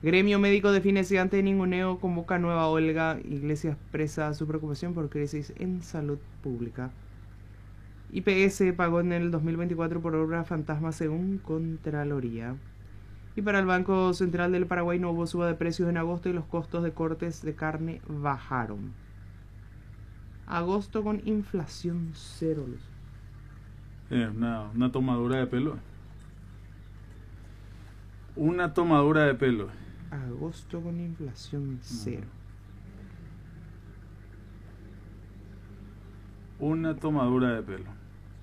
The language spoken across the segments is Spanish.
Gremio médico define si ante ninguneo convoca nueva huelga. Iglesia expresa su preocupación por crisis en salud pública. IPS pagó en el 2024 por obra fantasma según Contraloría. Y para el Banco Central del Paraguay no hubo suba de precios en agosto y los costos de cortes de carne bajaron. Agosto con inflación cero. Una tomadura de pelo. Una tomadura de pelo. Agosto con inflación cero. Una tomadura de pelo.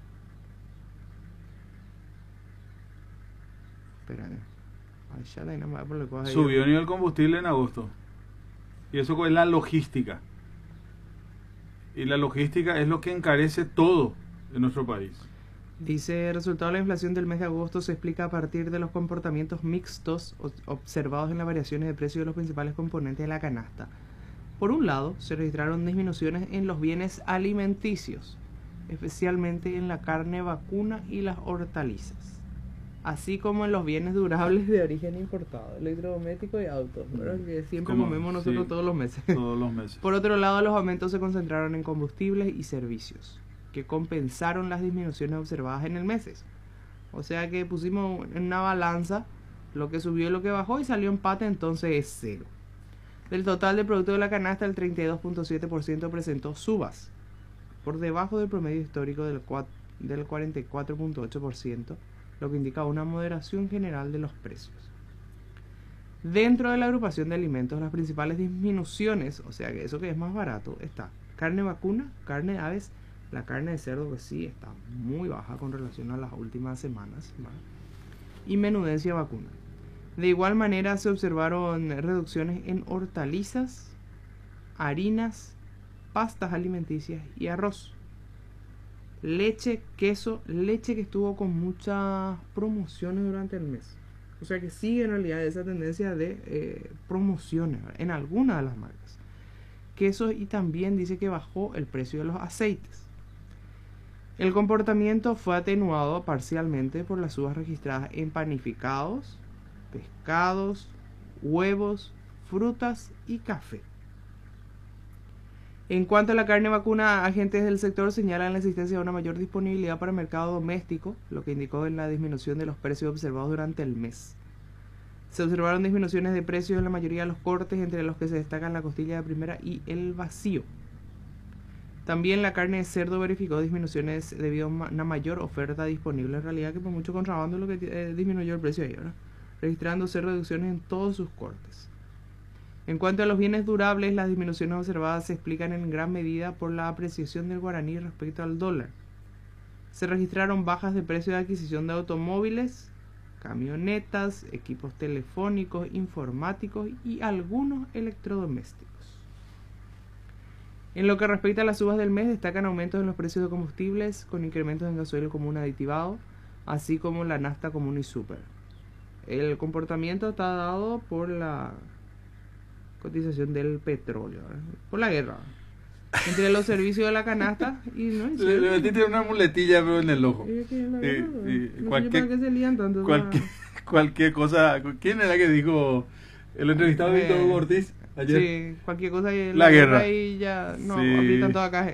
Espérate. Ya la nada por lo que Subió el nivel combustible en agosto. Y eso es la logística. Y la logística es lo que encarece todo en nuestro país. Dice, el resultado de la inflación del mes de agosto se explica a partir de los comportamientos mixtos observados en las variaciones de precios de los principales componentes de la canasta. Por un lado, se registraron disminuciones en los bienes alimenticios, especialmente en la carne vacuna y las hortalizas, así como en los bienes durables de origen importado, electrodomésticos y autos, ¿verdad? Que siempre comemos nosotros todos los meses. Todos los meses. Por otro lado, los aumentos se concentraron en combustibles y servicios, que compensaron las disminuciones observadas en el mes. O sea que pusimos en una balanza lo que subió y lo que bajó y salió empate, entonces es cero. Del total de producto de la canasta, el 32.7% presentó subas, por debajo del promedio histórico del 44.8%, lo que indica una moderación general de los precios. Dentro de la agrupación de alimentos, las principales disminuciones, o sea que eso que es más barato, está carne vacuna, carne de aves, la carne de cerdo que sí está muy baja con relación a las últimas semanas, ¿verdad? Y menudencia vacuna. De igual manera se observaron reducciones en hortalizas, harinas, pastas alimenticias y arroz. Leche, queso, leche que estuvo con muchas promociones durante el mes. O sea que sigue en realidad esa tendencia de promociones, ¿verdad?, en algunas de las marcas. Queso, y también dice que bajó el precio de los aceites. El comportamiento fue atenuado parcialmente por las subas registradas en panificados, pescados, huevos, frutas y café. En cuanto a la carne vacuna, agentes del sector señalan la existencia de una mayor disponibilidad para el mercado doméstico, lo que indicó en la disminución de los precios observados durante el mes. Se observaron disminuciones de precios en la mayoría de los cortes, entre los que se destacan la costilla de primera y el vacío. También la carne de cerdo verificó disminuciones debido a una mayor oferta disponible, en realidad que por mucho contrabando lo que disminuyó el precio ahí, ¿verdad?, registrándose reducciones en todos sus cortes. En cuanto a los bienes durables, las disminuciones observadas se explican en gran medida por la apreciación del guaraní respecto al dólar. Se registraron bajas de precio de adquisición de automóviles, camionetas, equipos telefónicos, informáticos y algunos electrodomésticos. En lo que respecta a las subas del mes, destacan aumentos en los precios de combustibles, con incrementos en gasoil común aditivado, así como la nafta común y super. El comportamiento está dado por la cotización del petróleo, ¿verdad?, por la guerra entre los servicios de la canasta y no. Le metiste una muletilla pero en el ojo. Cualquier cosa. ¿Quién era que dijo el entrevistado Víctor Hugo Ortiz ayer? Sí, cualquier cosa y la guerra y ya no, sí. Aprietan toda caja.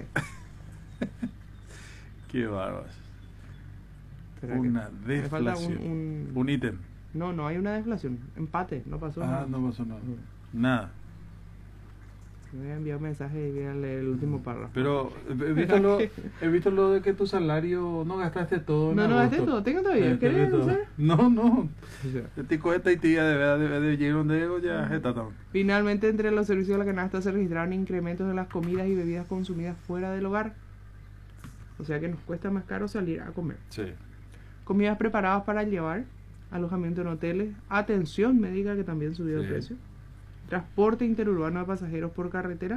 Qué bárbaro. Una deflación. Un ítem. No hay una deflación. Empate, no pasó nada. No pasó nada. Nada. Me voy a enviar un mensaje y voy a leer el último párrafo. Pero he visto lo de que tu salario no gastaste todo. No gasté todo. Tengo todavía. ¿Querés usar? No. Este cohete y tía de llegar donde ya está todo. Finalmente, entre los servicios de la canasta se registraron incrementos de las comidas y bebidas consumidas fuera del hogar. O sea que nos cuesta más caro salir a comer. Sí. Comidas preparadas para llevar, alojamiento en hoteles, atención médica que también subió el precio, transporte interurbano de pasajeros por carretera,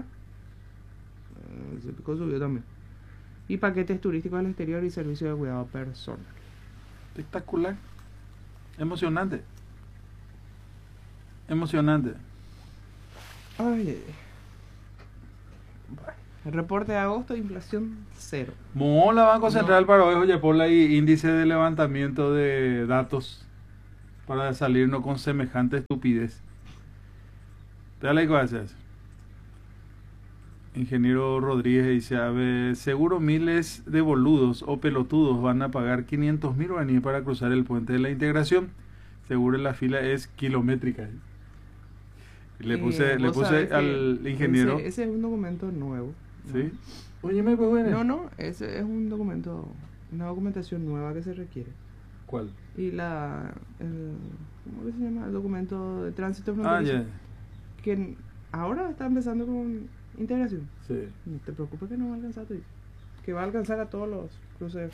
subió también, y paquetes turísticos al exterior y servicios de cuidado personal. Espectacular, emocionante. Ay. El reporte de agosto, inflación cero. Mola Banco Central para hoy, oye, por la índice de levantamiento de datos para salirnos con semejante estupidez. Dale igual, haces. Ingeniero Rodríguez dice, a ver, seguro miles de boludos o pelotudos van a pagar 500.000 guaraníes para cruzar el puente de la integración. Seguro la fila es kilométrica. Le puse al ingeniero. Ese es un documento nuevo, ¿no? ¿Sí? Oye, ¿me puedo ver? No, ese es un documento, una documentación nueva que se requiere. ¿Cuál? Y ¿cómo que se llama? El documento de tránsito fronterizo. Ah, ya. Que ahora está empezando con integración. Sí. No te preocupes que no va a alcanzar a todo. Que va a alcanzar a todos los cruceros.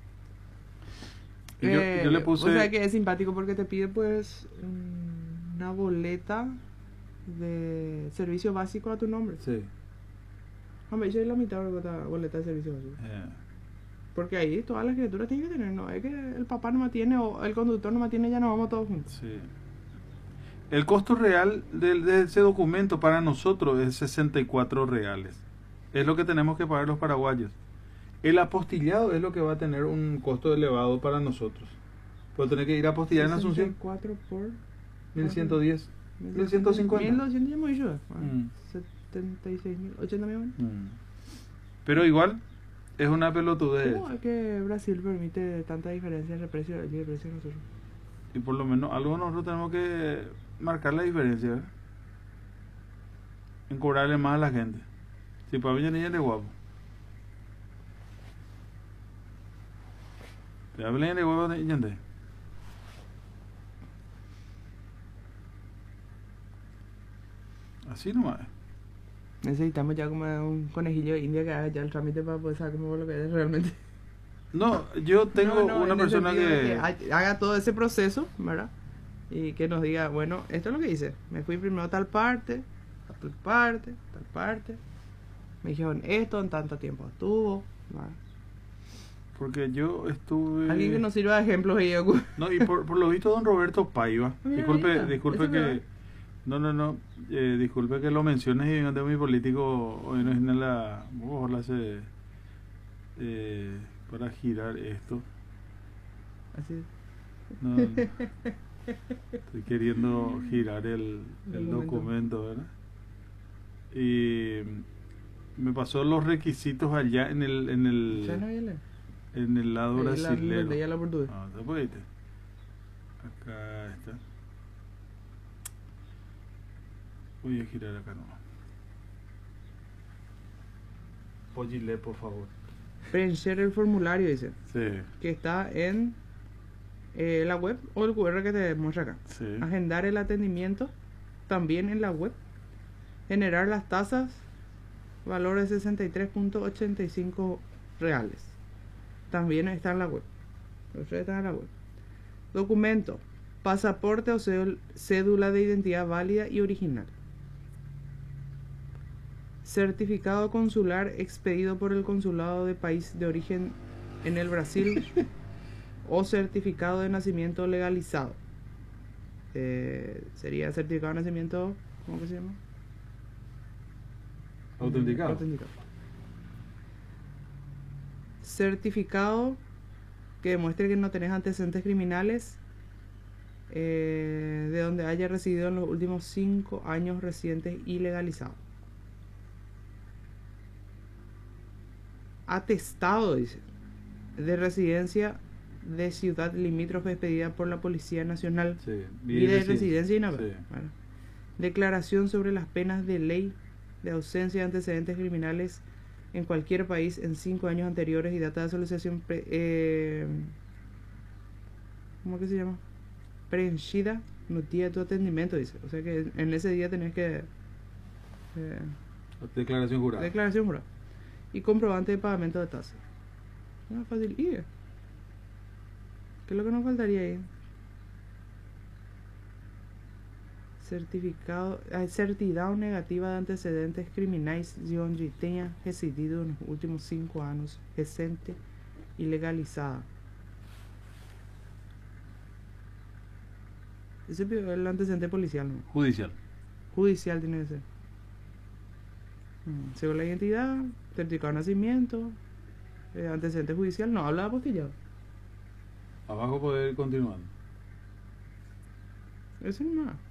Y yo le puse... O sea que es simpático porque te pide pues una boleta de servicio básico a tu nombre. Sí. Hombre, yo soy la mitad de la boleta de servicio básico. Porque ahí todas las criaturas tienen que tener, no es que el papá no me tiene o el conductor no me tiene, ya nos vamos todos juntos. Sí. El costo real de ese documento para nosotros es 64 reales. Es lo que tenemos que pagar los paraguayos. El apostillado es lo que va a tener un costo elevado para nosotros. Pues tener que ir a apostillar en Asunción. 64 por 1110. 1150. 1200 ya me ayuda. 76.000, 80.000. Pero igual es una pelotudez. ¿Cómo es que Brasil permite tanta diferencia entre precio de allí y el precio de nosotros? Y por lo menos algo nosotros tenemos que marcar la diferencia, ¿verdad? En cobrarle más a la gente. Si para mí ya ni es de guapo. Te hablan de guapo de gente. Así nomás. Necesitamos ya como un conejillo de India que haga ya el trámite para poder saber cómo lo que es realmente. No, yo tengo una persona que haga todo ese proceso, ¿verdad? Y que nos diga, bueno, esto es lo que hice. Me fui primero a tal parte, tal parte, tal parte. Me dijeron esto en tanto tiempo estuvo, ¿verdad? Porque yo estuve... Alguien que nos sirva de ejemplo ahí. No, y por lo visto don Roberto Paiva. Disculpe que... No, disculpe que lo menciones y venga de mi político, hoy no es en la... Ojalá se... para girar esto. Así es. No, estoy queriendo girar el documento, ¿verdad? Y me pasó los requisitos allá en el lado brasilero. Ya la portugués. No, ¿te puedes? Acá está. Voy a girar acá nomás. Pogile, por favor. Preencher el formulario, dice. Sí. Que está en la web o el QR que te muestra acá. Sí. Agendar el atendimiento también en la web. Generar las tasas, valor de 63.85 reales. También está en la web. Está en la web. Documento: pasaporte o cédula de identidad válida y original. Certificado consular expedido por el consulado de país de origen en el Brasil o certificado de nacimiento legalizado. Sería certificado de nacimiento, ¿cómo que se llama? Autenticado. Certificado que demuestre que no tenés antecedentes criminales, de donde haya residido en los últimos 5 años recientes y legalizado. Atestado, dice, de residencia de ciudad limítrofe expedida por la Policía Nacional. Sí, y de residencia y nada. Sí. Bueno. Declaración sobre las penas de ley de ausencia de antecedentes criminales en cualquier país en 5 años anteriores y data de asociación ¿cómo que se llama? Preenchida no tiene tu atendimiento, dice. O sea que en ese día tenés que declaración jurada. Declaración jurada. Y comprobante de pagamento de tasa. No es fácil. ¿Y qué es lo que nos faltaría ahí? Certidão negativa de antecedentes criminais de onde tenha residido nos últimos 5 anos, recente y legalizada. Ese es el antecedente policial, ¿no? Judicial. Judicial tiene que ser. Según la identidad, certificado de nacimiento, antecedente judicial, no habla de apostillado. Abajo poder continuar. Eso no es nada.